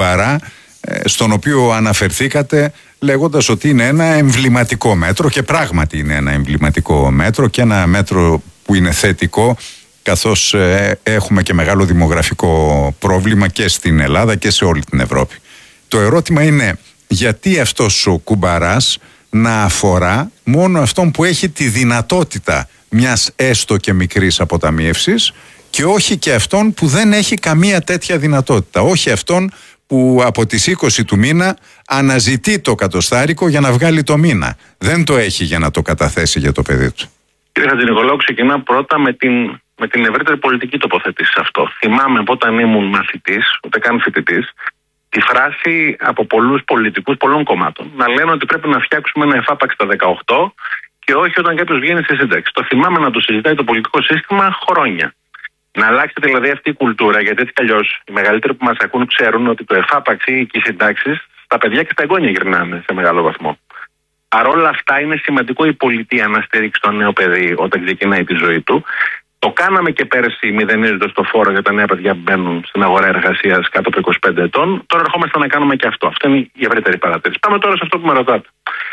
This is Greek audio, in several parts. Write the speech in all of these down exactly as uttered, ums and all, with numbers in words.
Κουμπαρά, στον οποίο αναφερθήκατε λέγοντας ότι είναι ένα εμβληματικό μέτρο, και πράγματι είναι ένα εμβληματικό μέτρο και ένα μέτρο που είναι θετικό, καθώς ε, έχουμε και μεγάλο δημογραφικό πρόβλημα και στην Ελλάδα και σε όλη την Ευρώπη. Το ερώτημα είναι γιατί αυτός ο κουμπαράς να αφορά μόνο αυτόν που έχει τη δυνατότητα μιας έστω και μικρής αποταμίευσης και όχι και αυτόν που δεν έχει καμία τέτοια δυνατότητα, όχι αυτόν που από τις είκοσι του μήνα αναζητεί το κατοστάρικο για να βγάλει το μήνα. Δεν το έχει για να το καταθέσει για το παιδί του. Κύριε Χατζηνικολάου, ξεκινά πρώτα με την, με την ευρύτερη πολιτική τοποθέτηση σε αυτό. Θυμάμαι από όταν ήμουν μαθητής, ούτε καν φοιτητής, τη φράση από πολλούς πολιτικούς πολλών κομμάτων να λένε ότι πρέπει να φτιάξουμε ένα εφάπαξ στα δεκαοκτώ και όχι όταν κάποιος βγαίνει στη σύνταξη. Το θυμάμαι να το συζητάει το πολιτικό σύστημα χρόνια. Να αλλάξει δηλαδή αυτή η κουλτούρα, γιατί έτσι κι αλλιώς οι μεγαλύτεροι που μας ακούν ξέρουν ότι το εφάπαξ ή οι συντάξεις στα παιδιά και στα εγγόνια γυρνάνε σε μεγάλο βαθμό. Παρ' όλα αυτά, είναι σημαντικό η πολιτεία να στηρίξει το νέο παιδί όταν ξεκινάει τη ζωή του. Το κάναμε και πέρσι, μηδενίζοντας το φόρο για τα νέα παιδιά που μπαίνουν στην αγορά εργασίας κάτω από είκοσι πέντε ετών. Τώρα ερχόμαστε να κάνουμε και αυτό. Αυτή είναι η ευρύτερη παρατήρηση. Πάμε τώρα σε αυτό που με ρωτάτε.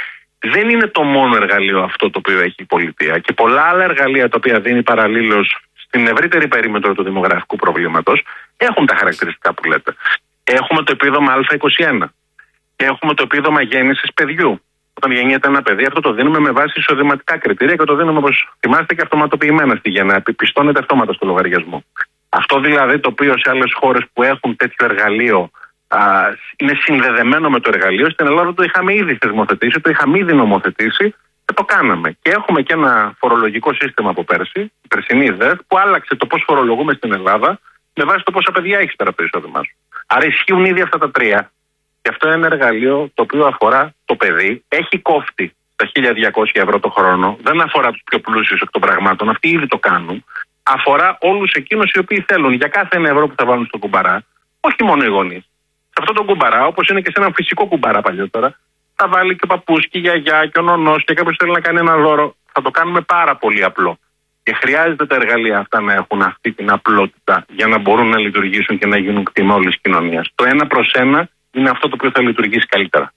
Δεν είναι το μόνο εργαλείο αυτό το οποίο έχει η πολιτεία, και πολλά άλλα εργαλεία τα οποία δίνει παραλλήλως στην ευρύτερη περίμετρο του δημογραφικού προβλήματος έχουν τα χαρακτηριστικά που λέτε. Έχουμε το επίδομα Α είκοσι ένα. Έχουμε το επίδομα γέννησης παιδιού. Όταν γεννιέται ένα παιδί, αυτό το δίνουμε με βάση εισοδηματικά κριτήρια και το δίνουμε, όπως θυμάστε, και αυτοματοποιημένα στη γενναία. Επιστώνεται αυτόματα στο λογαριασμό. Αυτό δηλαδή, το οποίο σε άλλες χώρες που έχουν τέτοιο εργαλείο α, είναι συνδεδεμένο με το εργαλείο, στην Ελλάδα το είχαμε ήδη θεσμοθετήσει, το είχαμε ήδη νομοθετήσει και το κάναμε. Και έχουμε και ένα φορολογικό σύστημα από πέρσι, η περσινή ΔΕΘ, που άλλαξε το πώς φορολογούμε στην Ελλάδα με βάση το πόσα παιδιά έχει πέρα από το εισόδημά σου. Άρα ισχύουν ήδη αυτά τα τρία. Και αυτό είναι ένα εργαλείο το οποίο αφορά το παιδί. Έχει κόφτη τα χίλια διακόσια ευρώ το χρόνο. Δεν αφορά τους πιο πλούσιους εκ των πραγμάτων. Αυτοί ήδη το κάνουν. Αφορά όλους εκείνους οι οποίοι θέλουν για κάθε ένα ευρώ που θα βάλουν στο κουμπαρά, όχι μόνο οι γονείς. Σε αυτό το κουμπαρά, όπως είναι και σε ένα φυσικό κουμπαρά παλιότερα, θα βάλει και ο παππούς και η γιαγιά και ο νονός και κάποιος θέλει να κάνει ένα δώρο. Θα το κάνουμε πάρα πολύ απλό. Και χρειάζεται τα εργαλεία αυτά να έχουν αυτή την απλότητα για να μπορούν να λειτουργήσουν και να γίνουν κτήμα όλης της κοινωνίας. Το ένα προς ένα είναι αυτό το οποίο θα λειτουργήσει καλύτερα.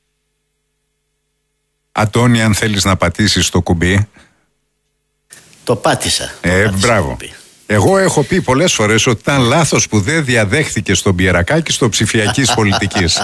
Αντώνη, αν θέλεις να πατήσεις το κουμπί. Το πάτησα. Ε, το πάτησα μπράβο. Εγώ έχω πει πολλές φορές ότι ήταν λάθος που δεν διαδέχθηκε στον Πιερακάκη στο ψηφιακής πολιτικής.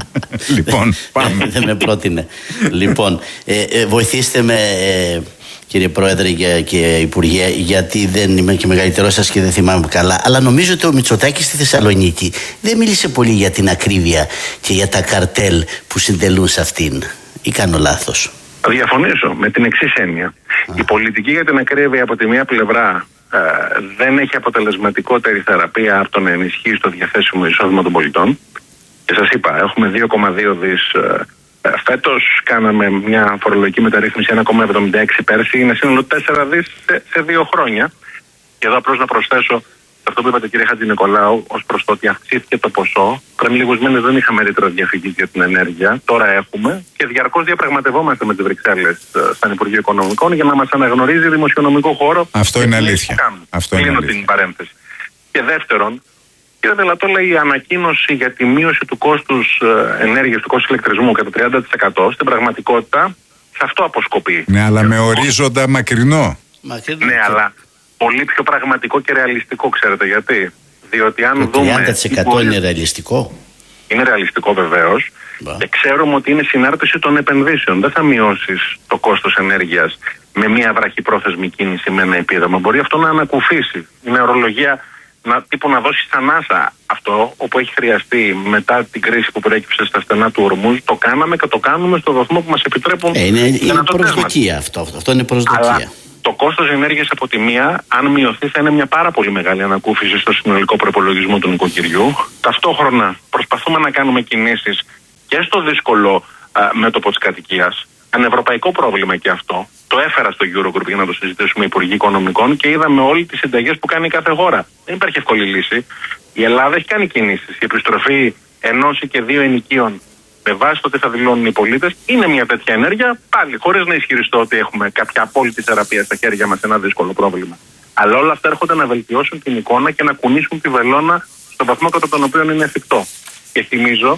Λοιπόν, πάμε. Δεν με πρότεινε. Λοιπόν, ε, ε, βοηθήστε με... Ε, κύριε Πρόεδρε και, και Υπουργέ, γιατί δεν είμαι και μεγαλύτερός σας και δεν θυμάμαι καλά, αλλά νομίζω ότι ο Μητσοτάκης στη Θεσσαλονίκη δεν μίλησε πολύ για την ακρίβεια και για τα καρτέλ που συντελούν σε αυτήν. Ή κάνω λάθος? Θα διαφωνήσω με την εξής έννοια. Α. Η πολιτική για την ακρίβεια από τη μία πλευρά ε, δεν έχει αποτελεσματικότερη θεραπεία από το να ενισχύει το διαθέσιμο εισόδημα των πολιτών. Και σας είπα, έχουμε δύο κόμμα δύο δις. Ε, Φέτος κάναμε μια φορολογική μεταρρύθμιση ένα κόμμα εβδομήντα έξι πέρσι, είναι σύνολο τέσσερα δις σε, σε δύο χρόνια. Και εδώ απλώς να προσθέσω αυτό που είπατε, κύριε Χατζηνικολάου, ως προς το ότι αυξήθηκε το ποσό. Πριν λίγους μήνες δεν είχαμε ρήτρα διαφυγής για την ενέργεια, τώρα έχουμε και διαρκώς διαπραγματευόμαστε με τις Βρυξέλλες στον Υπουργείο Οικονομικών για να μας αναγνωρίζει δημοσιονομικό χώρο. Αυτό είναι αλήθεια. Αυτό είναι Κλείνω αλήθεια. την παρένθεση. Και δεύτερον, κύριε Δελατόλα, η ανακοίνωση για τη μείωση του κόστους ενέργειας, του κόστους ηλεκτρισμού κατά τριάντα τοις εκατό στην πραγματικότητα σε αυτό αποσκοπεί. Ναι, αλλά με ορίζοντα μακρινό. Μακρινό. Ναι, αλλά πολύ πιο πραγματικό και ρεαλιστικό, ξέρετε γιατί? Διότι αν το δούμε. τριάντα τοις εκατό μπορεί... είναι ρεαλιστικό. Είναι ρεαλιστικό βεβαίως. Και ξέρουμε ότι είναι συνάρτηση των επενδύσεων. Δεν θα μειώσεις το κόστος ενέργειας με μια βραχυπρόθεσμη κίνηση, με ένα επίδομα. Μπορεί αυτό να ανακουφίσει. Είναι ορολογία. Να, τύπου να δώσει σαν άσα αυτό, όπου έχει χρειαστεί μετά την κρίση που προέκυψε στα στενά του Ορμούζ. Το κάναμε και το κάνουμε στο βαθμό που μας επιτρέπουν. Ε, είναι είναι προσδοκία αυτό. Αυτό είναι προσδοκία. Αλλά το κόστος ενέργειας από τη μία, αν μειωθεί, θα είναι μια πάρα πολύ μεγάλη ανακούφιση στο συνολικό προπολογισμό του νοικοκυριού. Ταυτόχρονα προσπαθούμε να κάνουμε κινήσεις και στο δύσκολο α, μέτωπο της κατοικίας. Ανευρωπαϊκό πρόβλημα και αυτό. Το έφερα στο Eurogroup για να το συζητήσουμε Υπουργοί Οικονομικών και είδαμε όλες τις συνταγές που κάνει κάθε χώρα. Δεν υπάρχει εύκολη λύση. Η Ελλάδα έχει κάνει κινήσεις. Η επιστροφή ενός ή και δύο ενοικίων με βάση το τι θα δηλώνουν οι πολίτες είναι μια τέτοια ενέργεια. Πάλι, χωρίς να ισχυριστώ ότι έχουμε κάποια απόλυτη θεραπεία στα χέρια μας σε ένα δύσκολο πρόβλημα. Αλλά όλα αυτά έρχονται να βελτιώσουν την εικόνα και να κουνήσουν τη βελόνα στον βαθμό κατά τον οποίο είναι εφικτό. Και θυμίζω